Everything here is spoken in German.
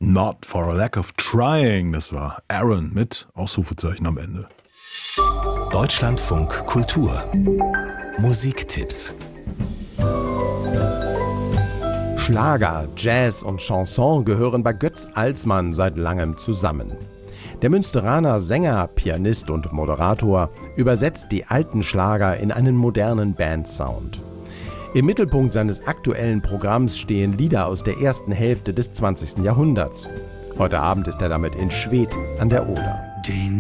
Not for a lack of trying. Das war Aaron mit Ausrufezeichen am Ende. Deutschlandfunk Kultur. Musiktipps. Schlager, Jazz und Chanson gehören bei Götz Alsmann seit langem zusammen. Der Münsteraner Sänger, Pianist und Moderator übersetzt die alten Schlager in einen modernen Bandsound. Im Mittelpunkt seines aktuellen Programms stehen Lieder aus der ersten Hälfte des 20. Jahrhunderts. Heute Abend ist er damit in Schwedt an der Oder. Den